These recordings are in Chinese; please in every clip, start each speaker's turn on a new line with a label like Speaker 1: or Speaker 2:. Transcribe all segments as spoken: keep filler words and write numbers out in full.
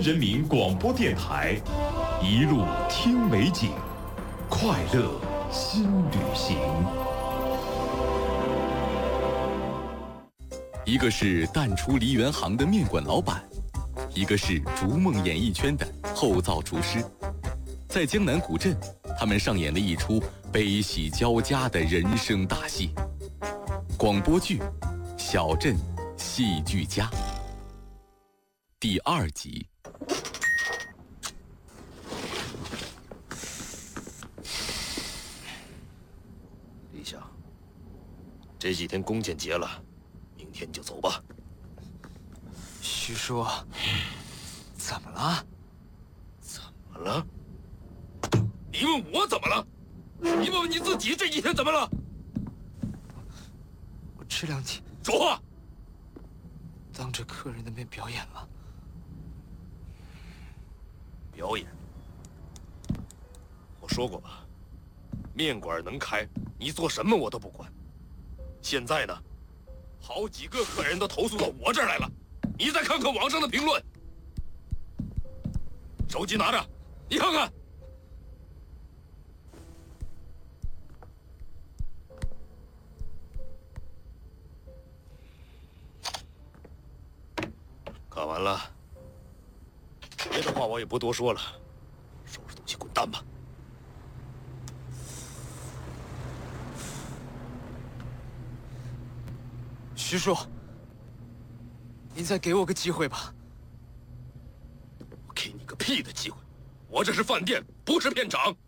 Speaker 1: 人民广播电台，一路听美景，快乐新旅行。
Speaker 2: 一个是淡出梨园行的面馆老板，一个是逐梦演艺圈的后灶厨师。在江南古镇，他们上演了一出悲喜交加的人生大戏。广播剧《小镇戏剧家》第二集。
Speaker 3: 李想，这几天弓箭节了，明天就走吧。
Speaker 4: 徐叔，怎么了？
Speaker 3: 怎么了？你问我怎么了？你问问你自己，这几天怎么了？
Speaker 4: 我这两天
Speaker 3: 说话。
Speaker 4: 当着客人的面表演了。
Speaker 3: 表演？我说过吧，面馆能开，你做什么我都不管。现在呢，好几个客人都投诉到我这儿来了，你再看看网上的评论。手机拿着，你看看。看完了，别的话我也不多说了，收拾东西滚蛋吧。
Speaker 4: 徐叔，您再给我个机会吧。
Speaker 3: 我给你个屁的机会！我这是饭店，不是片场。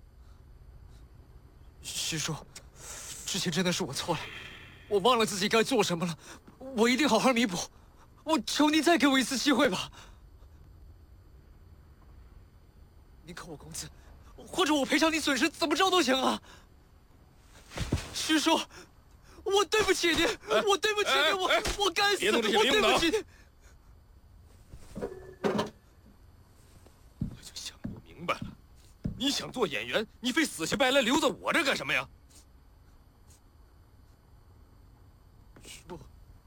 Speaker 4: 徐叔，之前真的是我错了，我忘了自己该做什么了，我一定好好弥补。我求您再给我一次机会吧。您扣我工资，或者我赔偿你损失，怎么着都行啊。徐叔，我对不起您，哎、我对不起您，哎、我、哎、我该死，我对不起您。
Speaker 3: 我就想不明白了，你想做演员，你非死乞白赖留在我这干什么呀？
Speaker 4: 叔，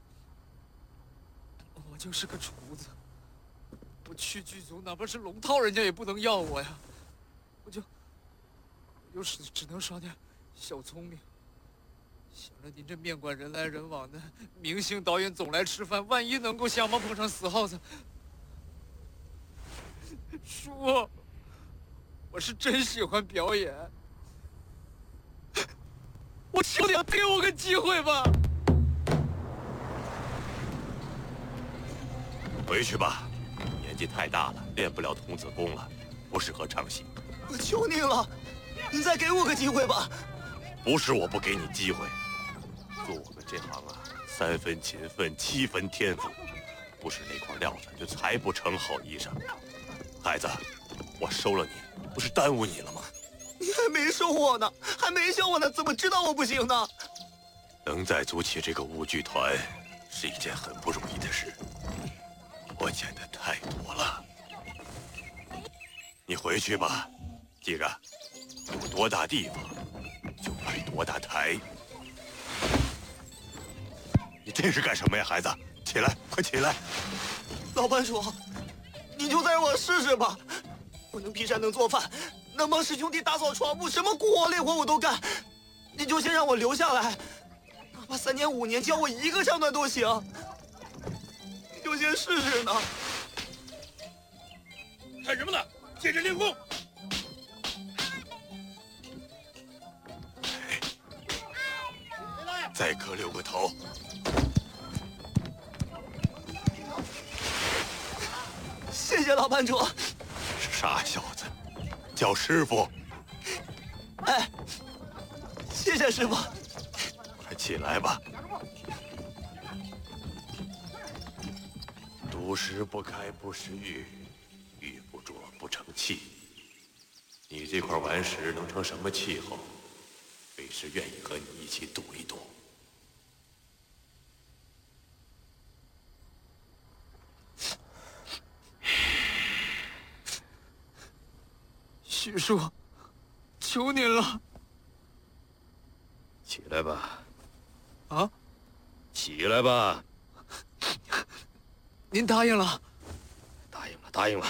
Speaker 4: 我就是个厨子，我去剧组，哪怕是龙套，人家也不能要我呀。我就，我就只只能耍点小聪明。想着您这面馆人来人往的，明星导演总来吃饭，万一能够瞎猫碰上死耗子。叔，我是真喜欢表演，我求你给我个机会吧。
Speaker 3: 回去吧，年纪太大了，练不了童子功了，不适合唱戏。
Speaker 5: 我求您了，您再给我个机会吧。
Speaker 3: 不是我不给你机会，做我们这行啊，三分勤奋，七分天赋，不是那块料子就裁不成好衣裳。孩子，我收了你，不是耽误你了吗？
Speaker 5: 你还没收我呢，还没教我呢，怎么知道我不行呢？
Speaker 3: 能再组起这个舞剧团，是一件很不容易的事。我见的太多了，你回去吧，记着，有多大地方就摆多大台。你这是干什么呀，孩子？起来，快起来！
Speaker 5: 老班主，你就再让我试试吧。我能劈山，能做饭，能帮师兄弟打扫床铺，什么苦活累活我都干。你就先让我留下来，哪怕三年五年教我一个唱段都行。就先试试呢。
Speaker 3: 看什么呢？接着练功。再磕六个头。
Speaker 5: 谢谢老班主。
Speaker 3: 傻小子，叫师傅。
Speaker 5: 哎，谢谢师傅。
Speaker 3: 快起来吧。独食不开不食欲，玉不琢不成器。你这块顽石能成什么气候？为师愿意和你一起赌一赌。
Speaker 4: 徐叔，求您了。
Speaker 3: 起来吧。
Speaker 4: 啊？
Speaker 3: 起来吧。
Speaker 4: 您答应了？
Speaker 3: 答应了，答应了。